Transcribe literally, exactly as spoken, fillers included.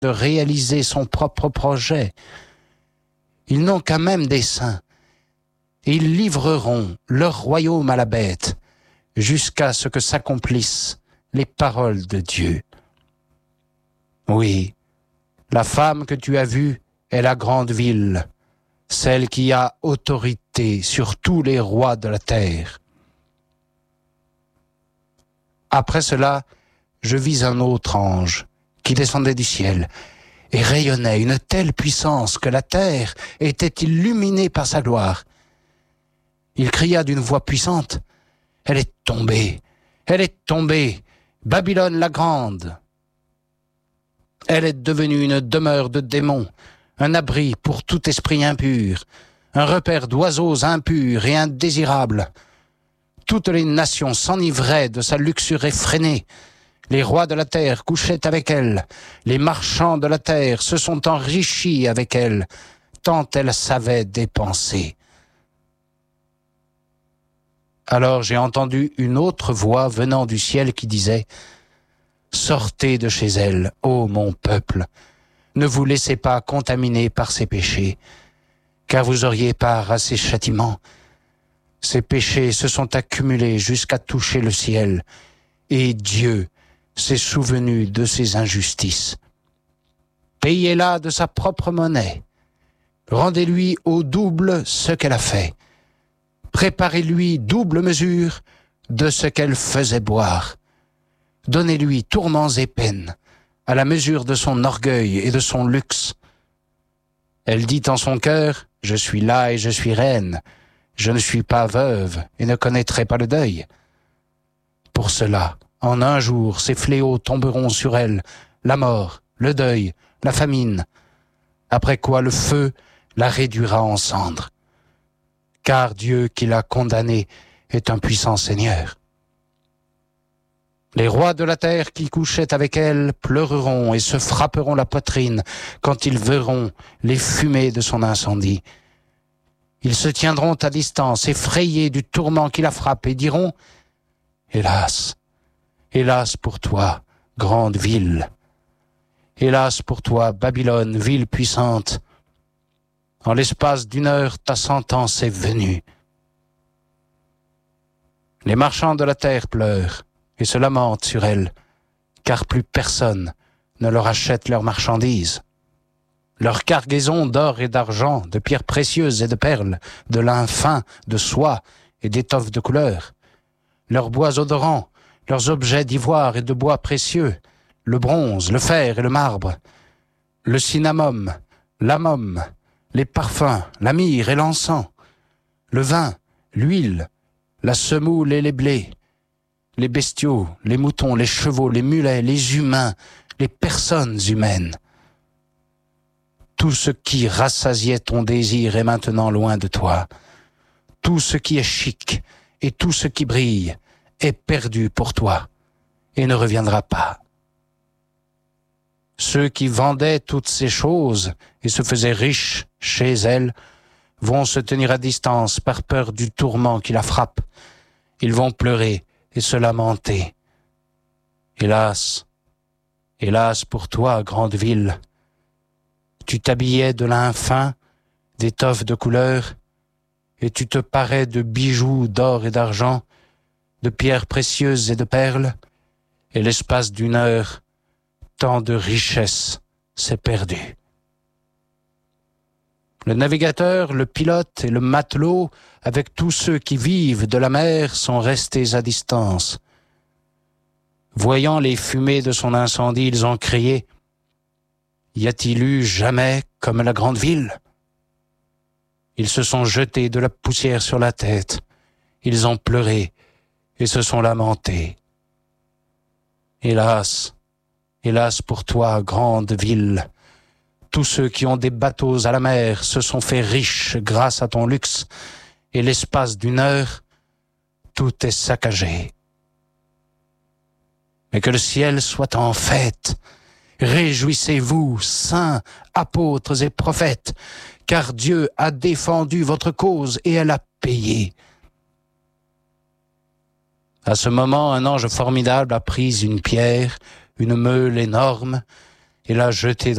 de réaliser son propre projet. Ils n'ont qu'un même dessein. Ils livreront leur royaume à la bête jusqu'à ce que s'accomplissent les paroles de Dieu. Oui, la femme que tu as vue est la grande ville, celle qui a autorité sur tous les rois de la terre. Après cela, je vis un autre ange qui descendait du ciel et rayonnait une telle puissance que la terre était illuminée par sa gloire. Il cria d'une voix puissante, « Elle est tombée, elle est tombée, Babylone la grande. Elle est devenue une demeure de démons, un abri pour tout esprit impur, un repère d'oiseaux impurs et indésirables. Toutes les nations s'enivraient de sa luxure effrénée. Les rois de la terre couchaient avec elle. Les marchands de la terre se sont enrichis avec elle, tant elle savait dépenser. » Alors j'ai entendu une autre voix venant du ciel qui disait « Sortez de chez elle, ô mon peuple, ne vous laissez pas contaminer par ses péchés, car vous auriez part à ses châtiments. Ces péchés se sont accumulés jusqu'à toucher le ciel, et Dieu s'est souvenu de ses injustices. Payez-la de sa propre monnaie, rendez-lui au double ce qu'elle a fait. Préparez-lui double mesure de ce qu'elle faisait boire. Donnez-lui tourments et peines, à la mesure de son orgueil et de son luxe. Elle dit en son cœur, « Je suis là et je suis reine. Je ne suis pas veuve et ne connaîtrai pas le deuil. » Pour cela, en un jour, ces fléaux tomberont sur elle, la mort, le deuil, la famine, après quoi le feu la réduira en cendres. Car Dieu qui l'a condamnée est un puissant Seigneur. Les rois de la terre qui couchaient avec elle pleureront et se frapperont la poitrine quand ils verront les fumées de son incendie. Ils se tiendront à distance, effrayés du tourment qui la frappe, et diront « Hélas, hélas pour toi, grande ville. Hélas pour toi, Babylone, ville puissante. En l'espace d'une heure, ta sentence est venue. » Les marchands de la terre pleurent et se lamentent sur elle, car plus personne ne leur achète leurs marchandises. Leurs cargaisons d'or et d'argent, de pierres précieuses et de perles, de lin fin, de soie et d'étoffes de couleur, leurs bois odorants, leurs objets d'ivoire et de bois précieux, le bronze, le fer et le marbre, le cinnamome, l'amome, les parfums, la myrrhe et l'encens, le vin, l'huile, la semoule et les blés, les bestiaux, les moutons, les chevaux, les mulets, les humains, les personnes humaines. Tout ce qui rassasiait ton désir est maintenant loin de toi. Tout ce qui est chic et tout ce qui brille est perdu pour toi et ne reviendra pas. Ceux qui vendaient toutes ces choses et se faisaient riches chez elles vont se tenir à distance par peur du tourment qui la frappe. Ils vont pleurer et se lamenter. Hélas, hélas pour toi, grande ville. Tu t'habillais de lin fin, d'étoffes de couleur, et tu te parais de bijoux d'or et d'argent, de pierres précieuses et de perles, et l'espace d'une heure, tant de richesse s'est perdu. Le navigateur, le pilote et le matelot, avec tous ceux qui vivent de la mer, sont restés à distance. Voyant les fumées de son incendie, ils ont crié « Y a-t-il eu jamais comme la grande ville ?» Ils se sont jetés de la poussière sur la tête, ils ont pleuré et se sont lamentés. Hélas, hélas pour toi, grande ville, tous ceux qui ont des bateaux à la mer se sont fait riches grâce à ton luxe, et l'espace d'une heure, tout est saccagé. Mais que le ciel soit en fête. Réjouissez-vous, saints, apôtres et prophètes, car Dieu a défendu votre cause et elle a payé. À ce moment, un ange formidable a pris une pierre, une meule énorme, et l'a jeté